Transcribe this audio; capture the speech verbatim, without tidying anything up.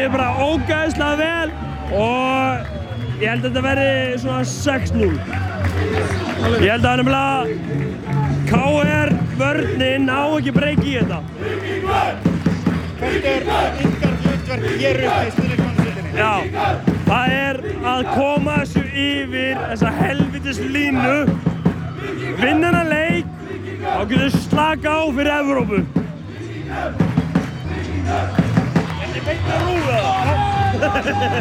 líður bara ógeðslega vel og ég held að þetta verði svona sex núll. Ég held að nefnilega K R vörnin á ekki breyki í þetta. Hvert er ykkar hlutverk hér upp í stuðningsmannasveitinni? Já, það er að koma þessu yfir þessa helvitis línu, vinna þennan leik og getur slaka á fyrir Evrópu. Er þið beint að rúða það?